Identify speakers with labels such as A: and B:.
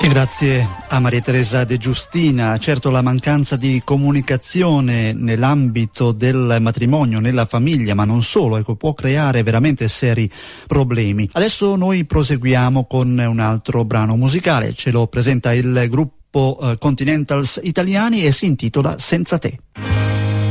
A: E grazie a Maria Teresa De Giustina. Certo, la mancanza di comunicazione nell'ambito del matrimonio, nella famiglia, ma non solo, ecco, può creare veramente seri problemi. Adesso noi proseguiamo con un altro brano musicale, ce lo presenta il gruppo Continentals Italiani e si intitola Senza te.